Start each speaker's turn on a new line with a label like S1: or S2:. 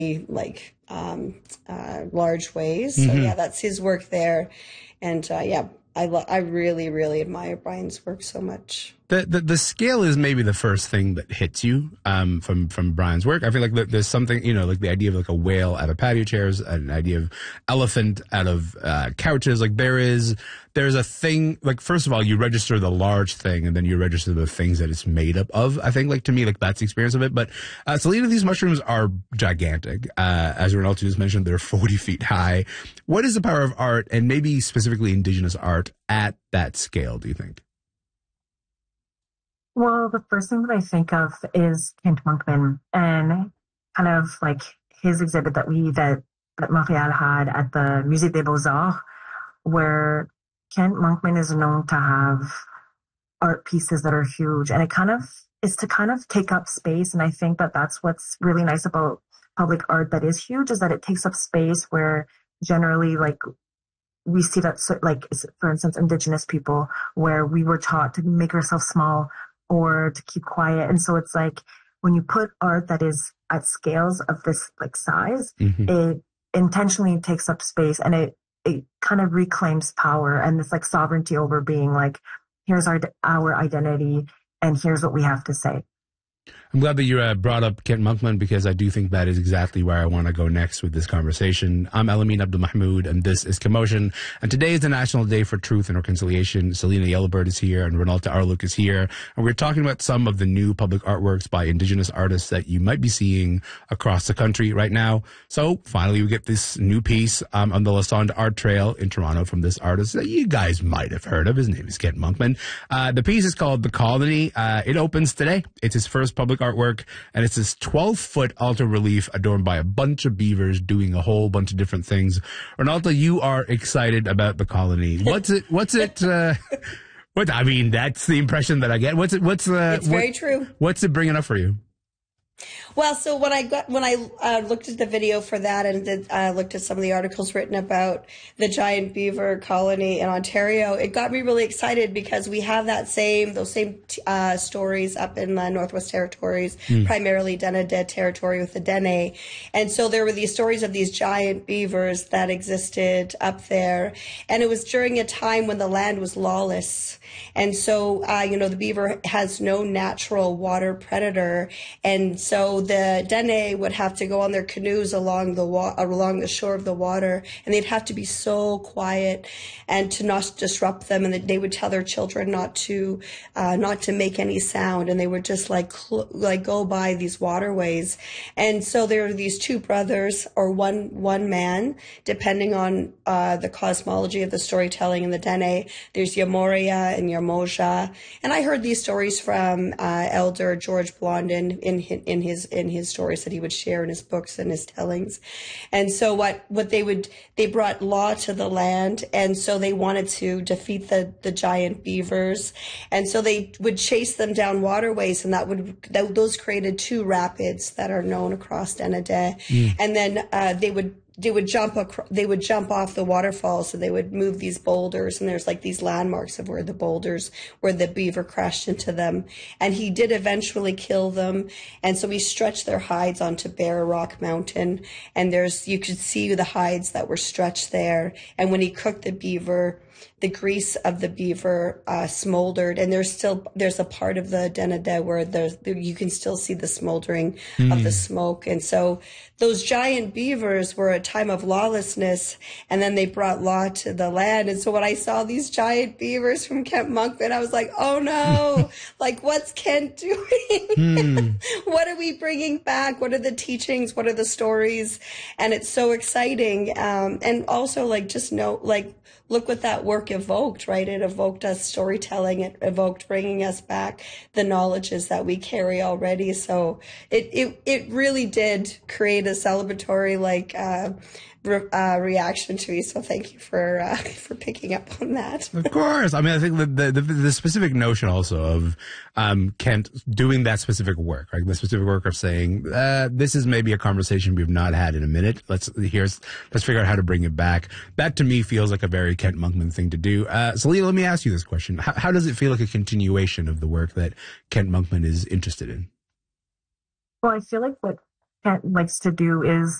S1: like large ways. So
S2: Hmm.
S1: yeah, that's his work there, and yeah, I really really admire Brian's work so much.
S2: The scale is maybe the first thing that hits you from Brian's work. I feel like there's something, like the idea of like a whale out of patio chairs, an idea of elephant out of couches. Like there's a thing, like first of all you register the large thing and then you register the things that it's made up of. I think like to me like that's the experience of it. But Selena, these mushrooms are gigantic. As Ronaldo just mentioned, they're 40 feet high. What is the power of art, and maybe specifically indigenous art, at that scale, do you think?
S3: Well, the first thing that I think of is Kent Monkman and kind of like his exhibit that Montreal had at the Musée des Beaux-Arts, where Kent Monkman is known to have art pieces that are huge, and it kind of is to kind of take up space. And I think that that's what's really nice about public art that is huge, is that it takes up space where generally like we see that, like, for instance, indigenous people, where we were taught to make ourselves small or to keep quiet. And so it's like when you put art that is at scales of this like size, it intentionally takes up space, and it kind of reclaims power and this like sovereignty over being like, here's our identity and here's what we have to say.
S2: I'm glad that you brought up Kent Monkman, because I do think that is exactly where I want to go next with this conversation. I'm Elamin Abdul Mahmoud, and this is Commotion. And today is the National Day for Truth and Reconciliation. Selena Yellowbird is here, and Renalta Arluk is here. And we're talking about some of the new public artworks by Indigenous artists that you might be seeing across the country right now. So finally, we get this new piece on the Lassonde Art Trail in Toronto from this artist that you guys might have heard of. His name is Kent Monkman. The piece is called The Colony. It opens today. It's his first public artwork, and it's this 12-foot alto relief adorned by a bunch of beavers doing a whole bunch of different things. Ronaldo, you are excited about The Colony. What's it? I mean, that's the impression that I get.
S1: It's very true.
S2: What's it bringing up for you?
S1: Well, so when I looked at the video for that and looked at some of the articles written about the giant beaver colony in Ontario, it got me really excited because we have those same stories up in the Northwest Territories, primarily Denedeh territory with the Dene. And so there were these stories of these giant beavers that existed up there. And it was during a time when the land was lawless. And so, the beaver has no natural water predator. And so the Dene would have to go on their canoes along the shore of the water, and they'd have to be so quiet and to not disrupt them. And they would tell their children not to make any sound, and they would just like go by these waterways. And so there are these two brothers, or one man, depending on the cosmology of the storytelling in the Dene. There's Yamoria and Yamoja, and I heard these stories from Elder George Blondin in his stories that he would share in his books and his tellings. And so they brought law to the land, and so they wanted to defeat the giant beavers, and so they would chase them down waterways, and those created two rapids that are known across Denedeh. And then they would jump off the waterfalls, so they would move these boulders, and there's like these landmarks of where the beaver crashed into them. And he did eventually kill them, and so he stretched their hides onto Bear Rock Mountain, and you could see the hides that were stretched there. And when he cooked the beaver, the grease of the beaver smoldered, and there's a part of the Denedeh where you can still see the smoldering of the smoke. And so those giant beavers were a time of lawlessness, and then they brought law to the land. And so when I saw these giant beavers from Kent Monkman, I was like, oh no, like what's Kent doing? What are we bringing back? What are the teachings? What are the stories? And it's so exciting. And also look what that work evoked, right? It evoked us storytelling. It evoked bringing us back the knowledges that we carry already. So it really did create a celebratory reaction to me. So thank you for picking up on that.
S2: Of course. I mean, I think the specific notion also of Kent doing that specific work, right? The specific work of saying, this is maybe a conversation we've not had in a minute. Let's figure out how to bring it back. That to me feels like a very Kent Monkman thing to do. Selena, let me ask you this question. How does it feel like a continuation of the work that Kent Monkman is interested in?
S3: Well, I feel like what Kent likes to do is